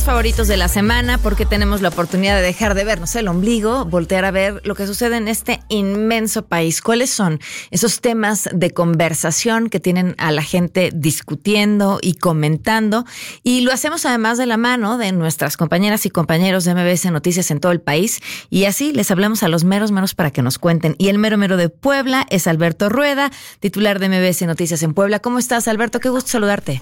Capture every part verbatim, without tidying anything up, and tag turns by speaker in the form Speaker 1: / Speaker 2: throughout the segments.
Speaker 1: favoritos de la semana porque tenemos la oportunidad de dejar de vernos el ombligo, voltear a ver lo que sucede en este inmenso país. ¿Cuáles son esos temas de conversación que tienen a la gente discutiendo y comentando? Y lo hacemos además de la mano de nuestras compañeras y compañeros de M B S Noticias en todo el país. Y así les hablamos a los meros meros para que nos cuenten. Y el mero mero de Puebla es Alberto Rueda, titular de M B S Noticias en Puebla. ¿Cómo estás, Alberto? Qué gusto saludarte.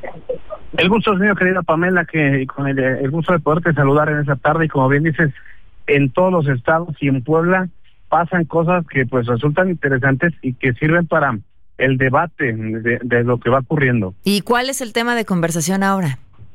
Speaker 2: El gusto es mío, querida Pamela, que con el, el gusto de poderte saludar en esta tarde. Y como bien dices, en todos los estados y en Puebla pasan cosas que pues resultan interesantes y que sirven para el debate de, de lo que va ocurriendo.
Speaker 1: ¿Y cuál es el tema de conversación ahora?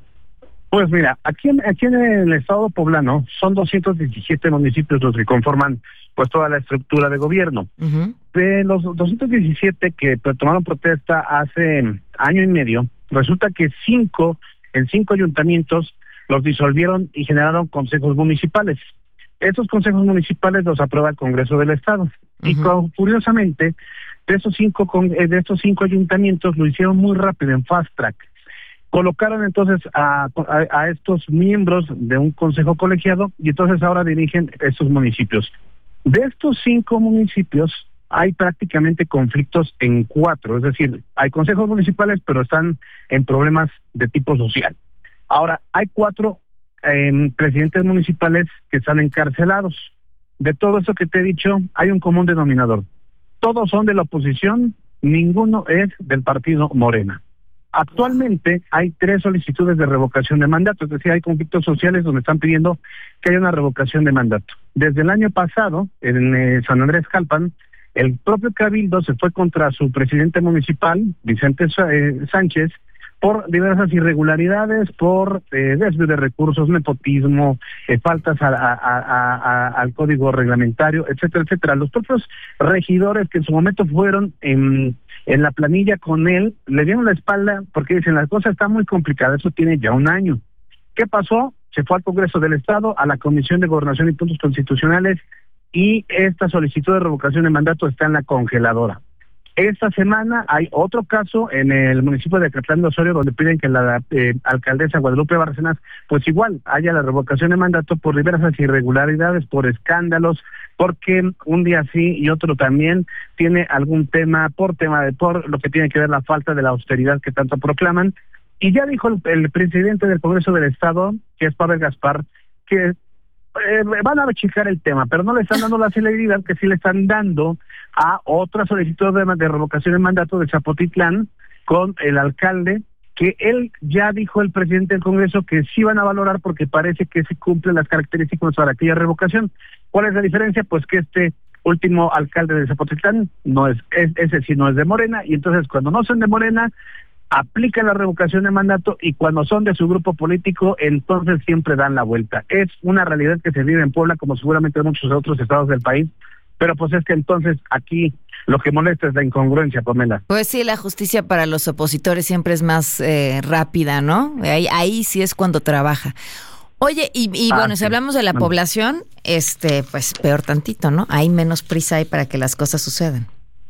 Speaker 2: Pues mira, aquí en, aquí en el estado poblano son doscientos diecisiete municipios los que conforman pues toda la estructura de gobierno. Uh-huh. De los doscientos diecisiete que pues, tomaron protesta hace año y medio, resulta que cinco, en cinco ayuntamientos los disolvieron y generaron consejos municipales. Estos consejos municipales los aprueba el Congreso del Estado. Uh-huh. Y curiosamente, de esos cinco de estos cinco ayuntamientos lo hicieron muy rápido, en fast track. Colocaron entonces a, a, a estos miembros de un consejo colegiado y entonces ahora dirigen estos municipios. De estos cinco municipios hay prácticamente conflictos en cuatro, es decir, hay consejos municipales pero están en problemas de tipo social. Ahora, hay cuatro eh, presidentes municipales que están encarcelados. De todo eso que te he dicho, hay un común denominador. Todos son de la oposición, ninguno es del partido Morena. Actualmente hay tres solicitudes de revocación de mandato, es decir, hay conflictos sociales donde están pidiendo que haya una revocación de mandato. Desde el año pasado, en eh, San Andrés Jalpan, el propio Cabildo se fue contra su presidente municipal, Vicente eh, Sánchez, por diversas irregularidades, por eh, desvío de recursos, nepotismo, eh, faltas a, a, a, a, al código reglamentario, etcétera, etcétera. Los propios regidores que en su momento fueron en, en la planilla con él, le dieron la espalda porque dicen, la cosa está muy complicada, eso tiene ya un año. ¿Qué pasó? Se fue al Congreso del Estado, a la Comisión de Gobernación y Puntos Constitucionales, y esta solicitud de revocación de mandato está en la congeladora. Esta semana hay otro caso en el municipio de Acatlán de Osorio donde piden que la eh, alcaldesa Guadalupe Bárcenas pues igual haya la revocación de mandato por diversas irregularidades, por escándalos, porque un día sí y otro también tiene algún tema, por tema de por lo que tiene que ver la falta de la austeridad que tanto proclaman. Y ya dijo el, el presidente del Congreso del Estado, que es Pavel Gaspar, que Eh, van a achicar el tema, pero no le están dando la celeridad que sí le están dando a otra solicitud de, de revocación de mandato de Zapotitlán con el alcalde, que él ya dijo el presidente del Congreso que sí van a valorar porque parece que sí cumplen las características para aquella revocación. ¿Cuál es la diferencia? Pues que este último alcalde de Zapotitlán no es, es ese sí no es de Morena, y entonces cuando no son de Morena aplican la revocación de mandato y cuando son de su grupo político, entonces siempre dan la vuelta. Es una realidad que se vive en Puebla como seguramente en muchos otros estados del país, pero pues es que entonces aquí lo que molesta es la incongruencia, Pamela.
Speaker 1: Pues sí, la justicia para los opositores siempre es más eh, rápida, ¿no? Ahí, ahí sí es cuando trabaja. Oye, y, y ah, bueno, sí. Si hablamos de la bueno. población, este, pues peor tantito, ¿no? Hay menos prisa ahí para que las cosas sucedan.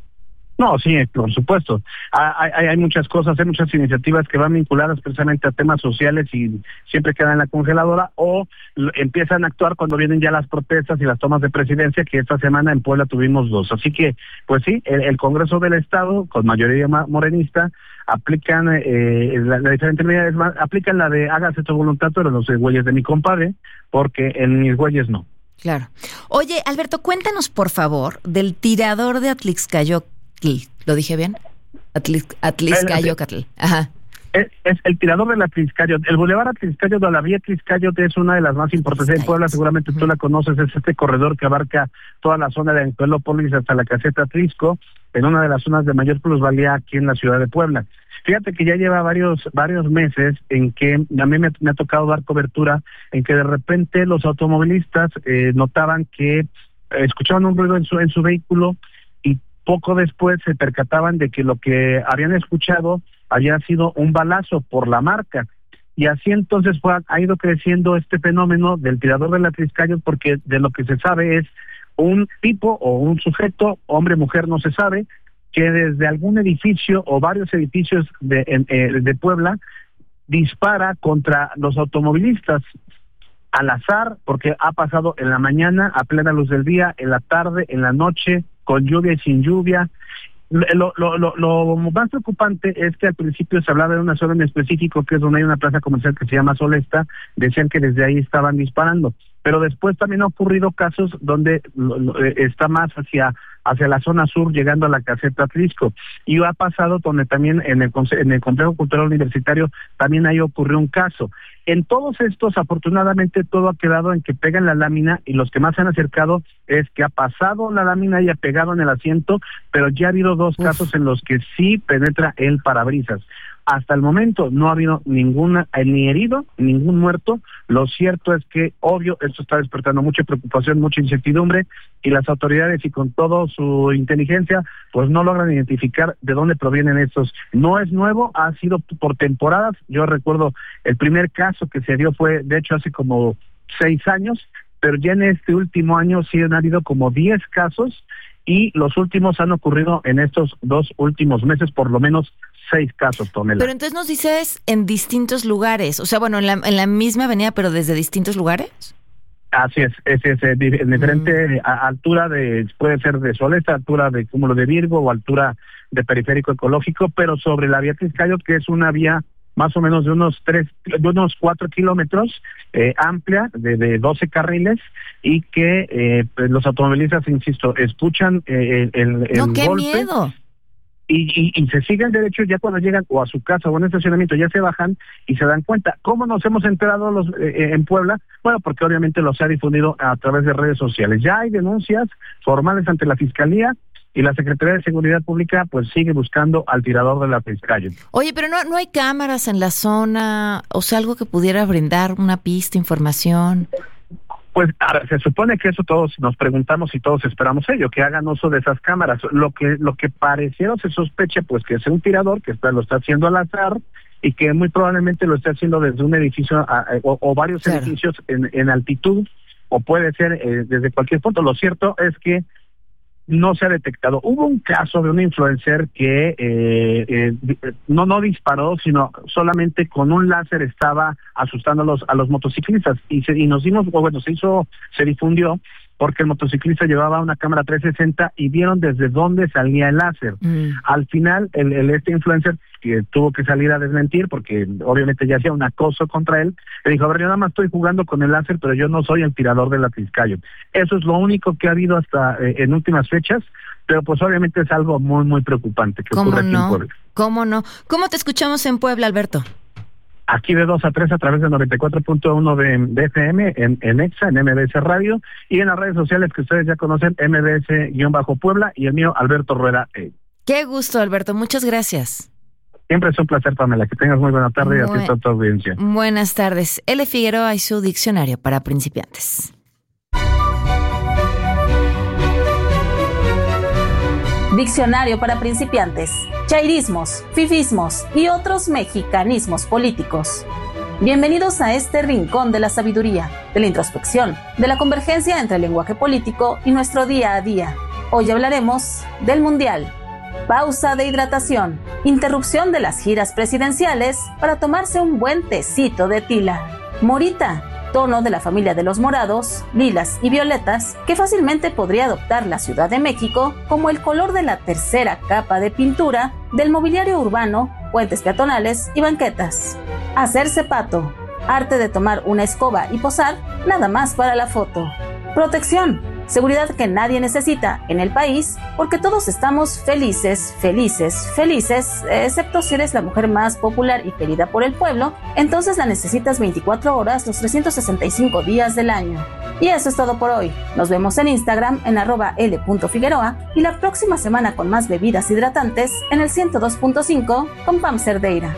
Speaker 2: No, sí, por supuesto. Hay, hay, hay muchas cosas, hay muchas iniciativas que van vinculadas precisamente a temas sociales y siempre quedan en la congeladora o empiezan a actuar cuando vienen ya las protestas y las tomas de presidencia, que esta semana en Puebla tuvimos dos. Así que, pues sí, el, el Congreso del Estado, con mayoría morenista, aplican eh, la, la diferente medida, es más, aplican la de hágase tu voluntad, pero los güeyes de mi compadre, porque en mis güeyes no.
Speaker 1: Claro. Oye, Alberto, cuéntanos por favor del tirador de Atlixcayocatl. ¿Lo dije bien? Atlixcayocatl. Ajá.
Speaker 2: Es, es el tirador del Atlixcayotl. El bulevar Atlixcayotl o la vía Atlixcayotl es una de las más importantes en Puebla, seguramente uh-huh. tú la conoces, es este corredor que abarca toda la zona de Angelópolis hasta la caseta Atlisco, en una de las zonas de mayor plusvalía aquí en la ciudad de Puebla. Fíjate que ya lleva varios varios meses en que a mí me, me ha tocado dar cobertura, en que de repente los automovilistas eh, notaban que eh, escuchaban un ruido en su en su vehículo y poco después se percataban de que lo que habían escuchado había sido un balazo por la marca. Y así entonces fue, ha ido creciendo este fenómeno del tirador de Atlixcayotl, porque de lo que se sabe es un tipo o un sujeto, hombre, mujer, no se sabe, que desde algún edificio o varios edificios de, en, eh, de Puebla dispara contra los automovilistas al azar, porque ha pasado en la mañana, a plena luz del día, en la tarde, en la noche, con lluvia y sin lluvia. Lo, lo, lo, lo más preocupante es que al principio se hablaba de una zona en específico, que es donde hay una plaza comercial que se llama Solesta, decían que desde ahí estaban disparando, pero después también ha ocurrido casos donde lo, lo, está más hacia hacia la zona sur, llegando a la caseta Atlisco, y ha pasado donde también en el, en el Complejo Cultural Universitario también ahí ocurrió un caso. En todos estos, afortunadamente, todo ha quedado en que pegan la lámina, y los que más se han acercado es que ha pasado la lámina y ha pegado en el asiento, pero ya ha habido dos Uf. casos en los que sí penetra el parabrisas. Hasta el momento no ha habido ninguna, ni herido, ningún muerto. Lo cierto es que, obvio, esto está despertando mucha preocupación, mucha incertidumbre, y las autoridades, y con toda su inteligencia, pues no logran identificar de dónde provienen estos. No es nuevo, ha sido por temporadas. Yo recuerdo el primer caso que se dio fue, de hecho, hace como seis años, pero ya en este último año sí han habido como diez casos, y los últimos han ocurrido en estos dos últimos meses, por lo menos seis casos, Pamela.
Speaker 1: Pero entonces nos dices en distintos lugares, o sea, bueno, en la, en la misma avenida, pero desde distintos lugares.
Speaker 2: Así es, es, es, es en diferente mm. a, altura de, puede ser de Solesta, altura de Cúmulo de Virgo o altura de Periférico Ecológico, pero sobre la vía Tizcayo, que es una vía más o menos de unos tres, de unos cuatro kilómetros, eh, amplia, de, de doce carriles, y que eh, pues los automovilistas, insisto, escuchan eh, el, el
Speaker 1: no, qué
Speaker 2: golpe.
Speaker 1: Miedo.
Speaker 2: Y, y, y se siguen derecho, ya cuando llegan o a su casa o a un estacionamiento ya se bajan y se dan cuenta. ¿Cómo nos hemos enterado los eh, en Puebla? Bueno, porque obviamente los se ha difundido a través de redes sociales. Ya hay denuncias formales ante la Fiscalía, y la Secretaría de Seguridad Pública pues sigue buscando al tirador de la Tizcayo.
Speaker 1: Oye, pero no, no hay cámaras en la zona, o sea, algo que pudiera brindar una pista, información.
Speaker 2: Pues ahora, se supone que eso todos nos preguntamos y todos esperamos ello, que hagan uso de esas cámaras. Lo que lo que pareciera se sospecha, pues que es un tirador que está, lo está haciendo al azar, y que muy probablemente lo esté haciendo desde un edificio a, a, o, o varios claro. edificios en, en altitud, o puede ser eh, desde cualquier punto. Lo cierto es que no se ha detectado. Hubo un caso de un influencer que eh, eh, no no disparó, sino solamente con un láser estaba asustando a los a los motociclistas, y se, y nos dimos, bueno, se hizo, se difundió porque el motociclista llevaba una cámara trescientos sesenta y vieron desde dónde salía el láser. Mm. Al final, el, el este influencer, que tuvo que salir a desmentir porque obviamente ya hacía un acoso contra él, le dijo, a ver, yo nada más estoy jugando con el láser, pero yo no soy el tirador de la Tizcayo. Eso es lo único que ha habido hasta eh, en últimas fechas, pero pues obviamente es algo muy, muy preocupante que ocurre aquí
Speaker 1: no?
Speaker 2: en Puebla.
Speaker 1: ¿Cómo no? ¿Cómo te escuchamos en Puebla, Alberto?
Speaker 2: Aquí de dos a tres a través de noventa y cuatro punto uno de, de F M, en, en EXA, en M B S Radio, y en las redes sociales que ustedes ya conocen, M B S-Puebla, y el mío, Alberto Rueda.
Speaker 1: Qué gusto, Alberto, muchas gracias.
Speaker 2: Siempre es un placer, Pamela, que tengas muy buena tarde. Muy, y a ti toda tu audiencia.
Speaker 1: Buenas tardes. L. Figueroa y su diccionario para principiantes.
Speaker 3: Diccionario para principiantes, chairismos, fifismos y otros mexicanismos políticos. Bienvenidos a este rincón de la sabiduría, de la introspección, de la convergencia entre el lenguaje político y nuestro día a día. Hoy hablaremos del Mundial. Pausa de hidratación, interrupción de las giras presidenciales para tomarse un buen tecito de tila. Morita, tono de la familia de los morados, lilas y violetas, que fácilmente podría adoptar la Ciudad de México como el color de la tercera capa de pintura del mobiliario urbano, puentes peatonales y banquetas. Hacerse pato, arte de tomar una escoba y posar nada más para la foto. Protección, seguridad que nadie necesita en el país porque todos estamos felices, felices, felices, excepto si eres la mujer más popular y querida por el pueblo, entonces la necesitas veinticuatro horas los trescientos sesenta y cinco días del año. Y eso es todo por hoy. Nos vemos en Instagram en arroba l punto figueroa y la próxima semana con más bebidas hidratantes en el ciento dos punto cinco con Pam Cerdeira.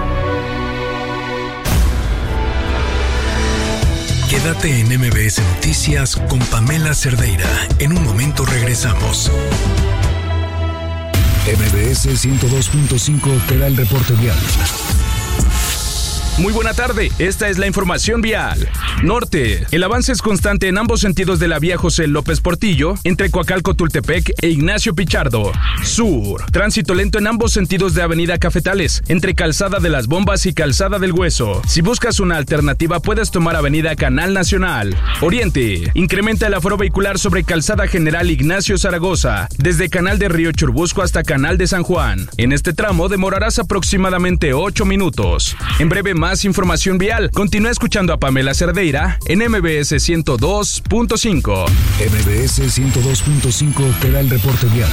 Speaker 4: Quédate en M B S Noticias con Pamela Cerdeira. En un momento regresamos. M B S ciento dos punto cinco te da el reporte vial.
Speaker 5: Muy buena tarde, esta es la información vial. Norte, el avance es constante en ambos sentidos de la vía José López Portillo, entre Coacalco-Tultepec e Ignacio Pichardo. Sur, tránsito lento en ambos sentidos de avenida Cafetales, entre Calzada de las Bombas y Calzada del Hueso. Si buscas una alternativa, puedes tomar avenida Canal Nacional. Oriente, incrementa el aforo vehicular sobre Calzada General Ignacio Zaragoza, desde Canal de Río Churbusco hasta Canal de San Juan. En este tramo demorarás aproximadamente ocho minutos. En breve, más información vial. Continúa escuchando a Pamela Cerdeira en M B S ciento dos punto cinco.
Speaker 4: M B S ciento dos punto cinco te da el reporte vial.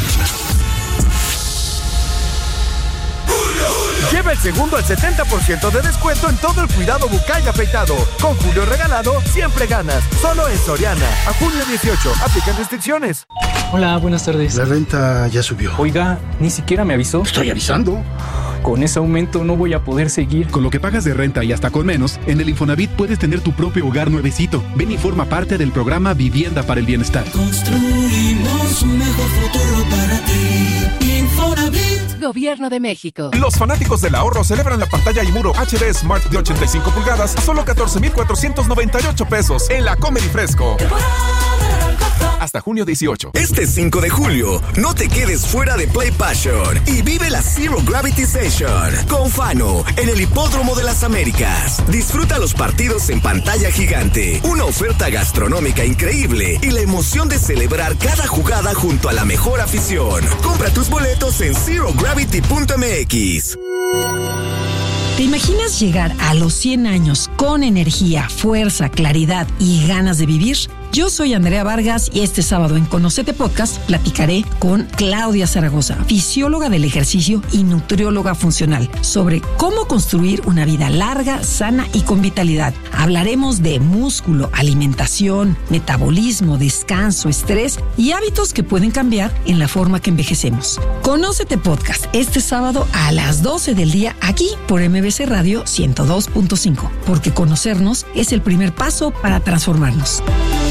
Speaker 6: Lleva el segundo al setenta por ciento de descuento en todo el cuidado bucal y afeitado. Con Julio regalado, siempre ganas. Solo en Soriana. A junio dieciocho. Aplican restricciones.
Speaker 7: Hola, buenas tardes.
Speaker 8: La renta ya subió.
Speaker 7: Oiga, ni siquiera me avisó.
Speaker 8: Estoy avisando.
Speaker 7: Con ese aumento no voy a poder seguir.
Speaker 9: Con lo que pagas de renta y hasta con menos, en el Infonavit puedes tener tu propio hogar nuevecito. Ven y forma parte del programa Vivienda para el Bienestar.
Speaker 10: Construimos un mejor futuro para ti. Infonavit.
Speaker 11: Gobierno de México.
Speaker 12: Los fanáticos del ahorro celebran la pantalla Imuro H D Smart de ochenta y cinco pulgadas a solo catorce mil cuatrocientos noventa y ocho pesos en la Comedy Fresco. Hasta junio dieciocho.
Speaker 13: Este cinco de julio, no te quedes fuera de Play Passion y vive la Zero Gravity Session con Fano en el Hipódromo de las Américas. Disfruta los partidos en pantalla gigante, una oferta gastronómica increíble y la emoción de celebrar cada jugada junto a la mejor afición. Compra tus boletos en zero gravity punto m x.
Speaker 14: ¿Te imaginas llegar a los cien años con energía, fuerza, claridad y ganas de vivir? Yo soy Andrea Vargas y este sábado en Conocete Podcast platicaré con Claudia Zaragoza, fisióloga del ejercicio y nutrióloga funcional, sobre cómo construir una vida larga, sana y con vitalidad. Hablaremos de músculo, alimentación, metabolismo, descanso, estrés y hábitos que pueden cambiar en la forma que envejecemos. Conócete Podcast este sábado a las doce del día aquí por M B C Radio ciento dos punto cinco, porque conocernos es el primer paso para transformarnos.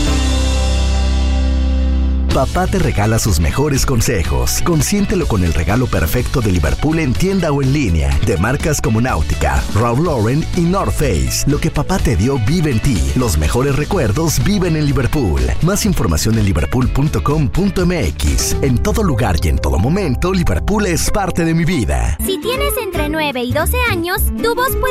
Speaker 15: Papá te regala sus mejores consejos. Consiéntelo con el regalo perfecto de Liverpool en tienda o en línea, de marcas como Náutica, Ralph Lauren y North Face. Lo que papá te dio vive en ti. Los mejores recuerdos viven en Liverpool. Más información en liverpool punto com punto m x. En todo lugar y en todo momento, Liverpool es parte de mi vida.
Speaker 16: Si tienes entre nueve y doce años, tu voz puede